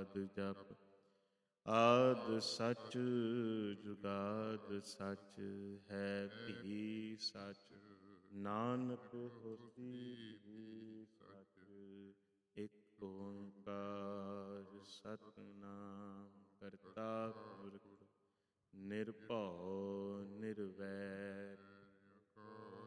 ਸ਼ਬਦ ਜਪ। ਆਦਿ ਸਚ ਜੁਗਾਦਿ ਸਚ, ਹੈ ਵੀ ਸਚ। ਨਾਨਕ ਹੋਸੀ ਵੀ ਸਚ। ਇਕ ਓੰਕਾਰ ਸਤਿਨਾਮ ਕਰਤਾ ਪੁਰਖ ਨਿਰਭਉ ਨਿਰਵੈਰ।